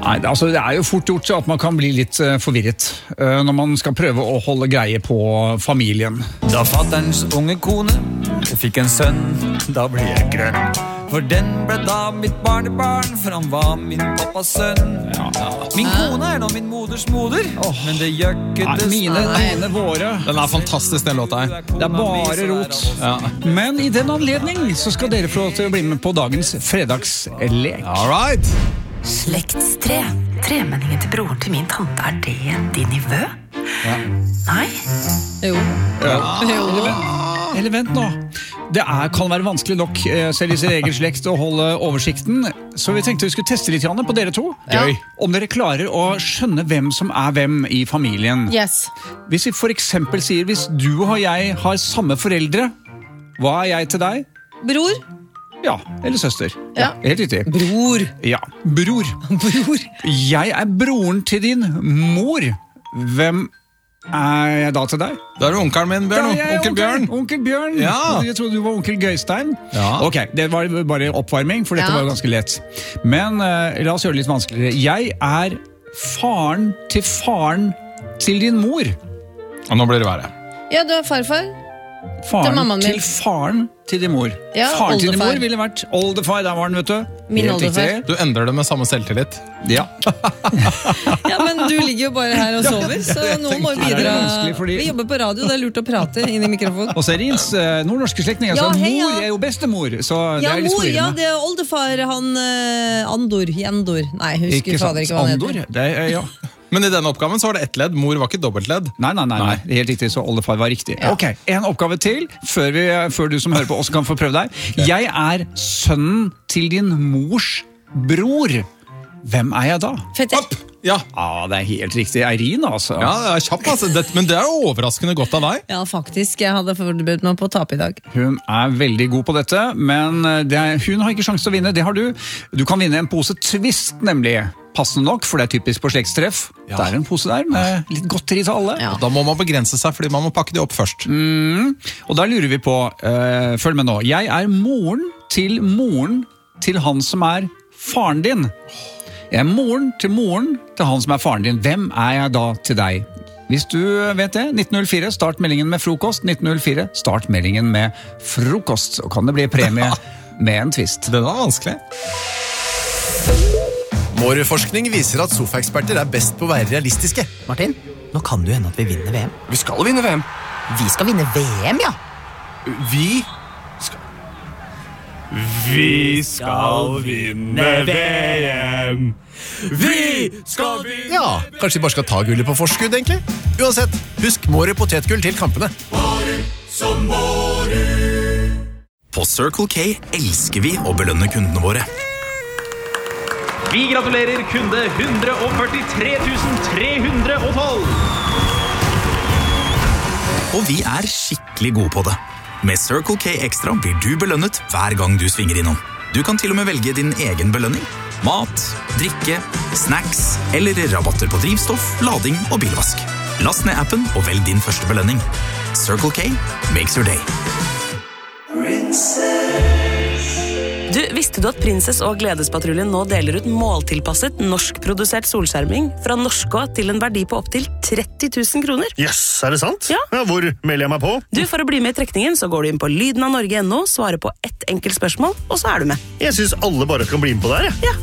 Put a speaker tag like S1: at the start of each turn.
S1: Nei, altså det jo fort gjort at man kan bli litt forvirret når man skal prøve å holde greie på familien.
S2: Da fatterens unge kone fikk en sønn, da ble jeg grønn. For den ble da mitt barnebarn, for han var min pappas sønn. Min kone nå min moders moder, men det gjør ikke det
S1: Mine, våre.
S3: Den fantastisk, den låta her.
S1: Det bare rot. Men i den anledning så skal dere få lov til å bli med på dagens fredagslek.
S3: All right.
S4: Slektstre. Tremenningen til broren til min tante, det din nivå? Nei?
S5: Jo.
S1: Eller vent nå. Det kan være vanskelig nok selv i sin egen slekt å holde oversikten, så vi tenkte vi skulle teste litt på dere to.
S3: Gøy.
S1: Om dere klarer å skjønne hvem som hvem i familien.
S5: Yes.
S1: Hvis vi for eksempel sier, hvis du og jeg har samme foreldre, hva jeg til deg?
S5: Bror?
S1: Ja, eller søster.
S5: Ja.
S1: Helt riktig.
S5: Bror.
S1: Ja, bror.
S5: Bror.
S1: Jeg broren til din mor. Hvem jeg da til deg?
S3: Da du onkelen min, Bjørn.
S1: Da
S3: Onkel Bjørn.
S1: Onkel Bjørn.
S3: Ja.
S1: Jeg trodde du var onkel Gøystein.
S3: Ja.
S1: Ok, det var bare oppvarming, for dette var ganske lett. Men la oss gjøre det litt vanskeligere. Jeg faren til din mor.
S3: Og nå blir det verre.
S5: Ja, du farfar.
S1: Faren
S5: mammaen min.
S1: til faren til din mor.
S5: Ja,
S1: faren til din
S5: oldefar.
S1: mor ville vært oldefar, der var den, vet du.
S5: Min
S1: Helt
S5: oldefar.
S1: riktig.
S3: Du endrer det med samme selvtillit.
S1: Ja.
S5: Ja, men du ligger jo bare her og sover, så nå må vi
S1: Her det
S5: bidra.
S1: vanskelig, fordi-
S5: Vi jobber på radio, det lurt å prate inn i mikrofonen.
S1: Og så Rins nordnorske slektninger,
S5: Ja,
S1: så
S5: hei, ja.
S1: mor jo bestemor, så det
S5: Ja,
S1: litt
S5: mor, ja,
S1: forvirrende.
S5: det oldefar, han Jendor. Nei, husker
S1: Ikke sant,
S5: fader ikke hva han
S1: Andor.
S5: heter.
S1: Det, ja.
S3: Men i denne oppgaven så var det ett ledd. Mor var ikke dobbeltledd.
S1: Nei, helt riktig, så oldefar var riktig. Ok, en oppgave til, før du som hører på også kan få prøve deg. Jeg sønnen til din mors bror. Hvem jeg da?
S5: Fetter.
S3: Ja,
S1: Det helt riktig, Eirin altså.
S3: ja det kjapt, altså. Men det jo overraskende godt av deg.
S5: Ja, faktisk. Jeg hadde forberedt meg på å tape i dag.
S1: Hun veldig god på dette, men hun har ikke sjanse til å vinne, det har du. Du kan vinne en pose Twist, nemlig. Passende nok, for det typisk på slektstreff.
S3: Ja.
S1: Det en pose der med litt godteri til alle.
S5: Ja.
S3: Da må man begrense seg, fordi man må pakke de opp først.
S1: Og da lurer vi på, følg med nå, jeg moren til han som faren din. Jeg moren til han som faren din. Hvem jeg da til deg? Hvis du vet det, 1904, start meldingen med frokost. 1904, start meldingen med frokost. Og kan det bli premie med en twist.
S3: Den var vanskelig.
S6: Vår forskning viser at sofaeksperter best på å være realistiske.
S7: Martin, nå kan det jo hende at vi vinner VM.
S6: Vi skal vinne VM.
S7: Vi skal vinne VM, ja.
S6: Vi
S2: skal vinne VM. Vi skal vinne.
S6: Ja, kanskje vi bare skal ta gullet på forskudd, egentlig. Uansett, husk Mårud potetgull til kampene.
S8: På Circle K elsker vi å belønne kundene våre.
S9: Vi gratulerer kunde 143 312.
S8: Og vi skikkelig gode på det. Med Circle K Extra blir du belønnet hver gang du svinger innom. Du kan til og med velge din egen belønning. Mat, drikke, snacks eller rabatter på drivstoff, lading og bilvask. Last ned appen og velg din første belønning. Circle K makes your day.
S10: Du, visste du at Prinsess og Gledespatruljen nå deler ut måltilpasset norskprodusert solskjerming fra Norskå til en verdi på opp til 30 000 kroner?
S11: Yes, det sant?
S10: Ja.
S11: Hvor melder jeg meg på?
S10: Du, for å bli med i trekningen så går du inn på lydenavnorge.no, svarer på ett enkelt spørsmål, og så du med.
S11: Jeg synes alle bare kan bli med på det her, jeg.
S10: Ja.